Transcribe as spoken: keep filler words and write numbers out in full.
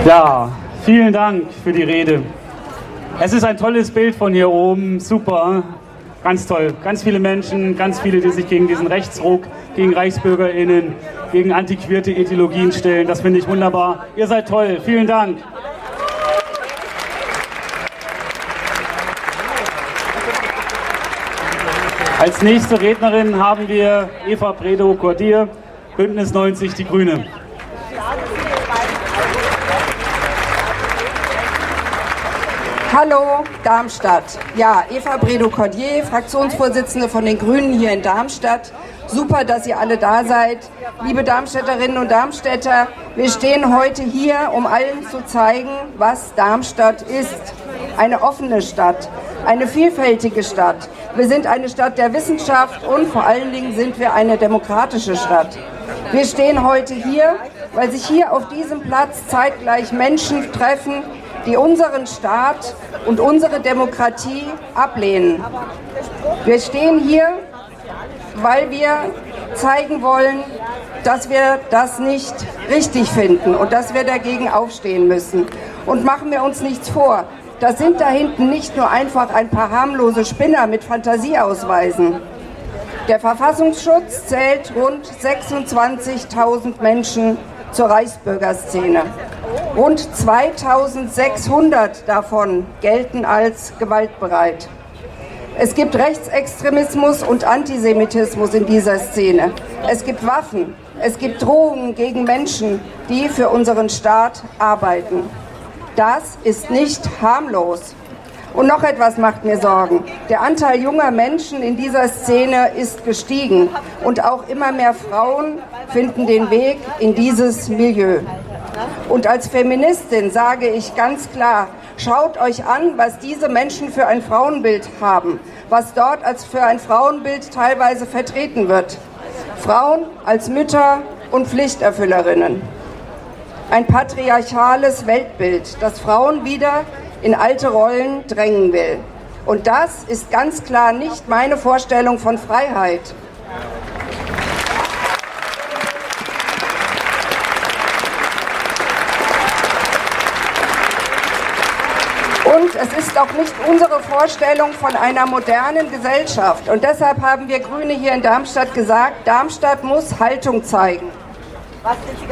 Ja, vielen Dank für die Rede. Es ist ein tolles Bild von hier oben, super, ganz toll. Ganz viele Menschen, ganz viele, die sich gegen diesen Rechtsruck, gegen ReichsbürgerInnen, gegen antiquierte Ideologien stellen. Das finde ich wunderbar. Ihr seid toll, vielen Dank. Als nächste Rednerin haben wir Eva Bredow-Cordier, Bündnis neunzig Die Grüne. Hallo Darmstadt. Ja, Eva Bredow-Cordier, Fraktionsvorsitzende von den Grünen hier in Darmstadt. Super, dass ihr alle da seid. Liebe Darmstädterinnen und Darmstädter, wir stehen heute hier, um allen zu zeigen, was Darmstadt ist. Eine offene Stadt, eine vielfältige Stadt. Wir sind eine Stadt der Wissenschaft und vor allen Dingen sind wir eine demokratische Stadt. Wir stehen heute hier, weil sich hier auf diesem Platz zeitgleich Menschen treffen, die unseren Staat und unsere Demokratie ablehnen. Wir stehen hier, weil wir zeigen wollen, dass wir das nicht richtig finden und dass wir dagegen aufstehen müssen. Und machen wir uns nichts vor, das sind da hinten nicht nur einfach ein paar harmlose Spinner mit Fantasieausweisen. Der Verfassungsschutz zählt rund sechsundzwanzigtausend Menschen zur Reichsbürgerszene. Rund zweitausendsechshundert davon gelten als gewaltbereit. Es gibt Rechtsextremismus und Antisemitismus in dieser Szene. Es gibt Waffen, es gibt Drohungen gegen Menschen, die für unseren Staat arbeiten. Das ist nicht harmlos. Und noch etwas macht mir Sorgen. Der Anteil junger Menschen in dieser Szene ist gestiegen und auch immer mehr Frauen finden den Weg in dieses Milieu. Und als Feministin sage ich ganz klar, schaut euch an, was diese Menschen für ein Frauenbild haben, was dort als für ein Frauenbild teilweise vertreten wird. Frauen als Mütter und Pflichterfüllerinnen. Ein patriarchales Weltbild, das Frauen wieder in alte Rollen drängen will. Und das ist ganz klar nicht meine Vorstellung von Freiheit. Und es ist auch nicht unsere Vorstellung von einer modernen Gesellschaft. Und deshalb haben wir Grüne hier in Darmstadt gesagt, Darmstadt muss Haltung zeigen.